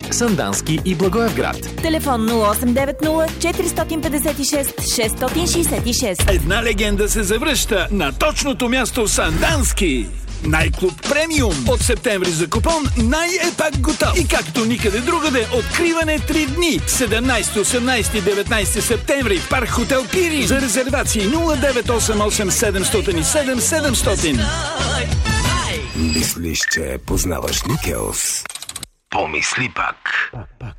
Сандански и Благоевград. Телефон 0890 456 666. Една легенда се завръща на точното място Сандански. Най-клуб премиум. От септември за купон е пак готов. И както никъде другаде, откриване 3 дни. 17, 18 и 19 септември в Парк Хотел Пирин. За резервации 0988 707 700. Мислиш, че познаваш Никелс? Помисли пак.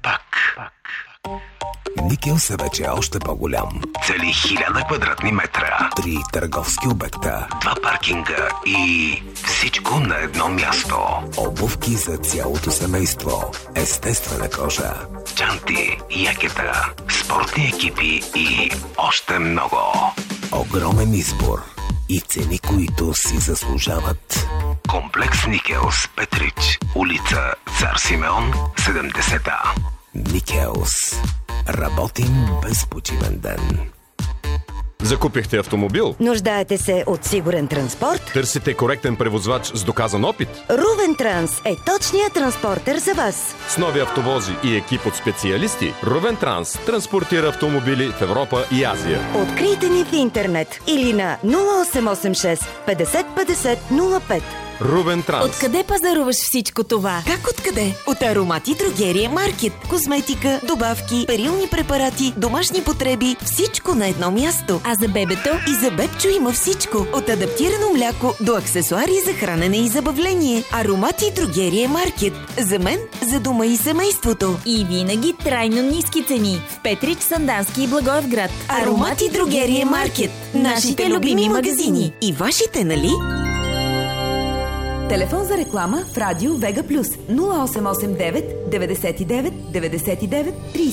Никелс е вече още по-голям. Цели 1000 квадратни метра. 3 търговски обекта, 2 паркинга и всичко на едно място. Обувки за цялото семейство, естествена кожа, чанти, якета, спортни екипи и още много. Огромен избор и цени, които си заслужават. Комплекс Никелс, Петрич, улица Цар Симеон, 70А. Никелс. Работим без почивен ден. Закупихте автомобил? Нуждаете се от сигурен транспорт? Търсите коректен превозвач с доказан опит? Рувен Транс е точният транспортер за вас. С нови автовози и екип от специалисти, Рувен Транс транспортира автомобили в Европа и Азия. Открийте ни в интернет или на 0886 50 50 05. Рувен Транс. Откъде пазаруваш всичко това? Как откъде? От Аромати Дрогерия Маркет. Козметика, добавки, перилни препарати, домашни потреби, всичко на едно място. А за бебето? И за бебчо има всичко. От адаптирано мляко до аксесуари за хранене и забавление. Аромати Дрогерия Маркет. За мен, за дома и семейството. И винаги трайно ниски цени. В Петрич, Сандански и Благоевград. Аромати Дрогерия Маркет. Нашите любими магазини. И вашите, нали? Телефон за реклама в радио Вега Плюс 0889 99 99 30.